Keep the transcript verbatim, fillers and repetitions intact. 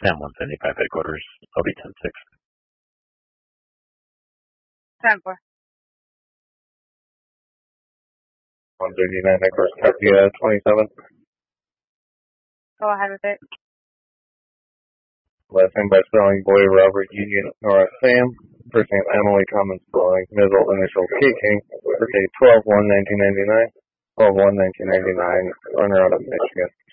Sam one seventy-five headquarters. I'll be ten six. ten four. one thirty-nine headquarters, copy, uh, twenty-seven. Go ahead with it. Last name by spelling, Boy, Robert, Union, Nora, Sam. First name, Emily, common spelling, middle initial, K King. Birthday, twelve one nineteen ninety-nine. twelve one nineteen ninety-nine, runner out of Michigan.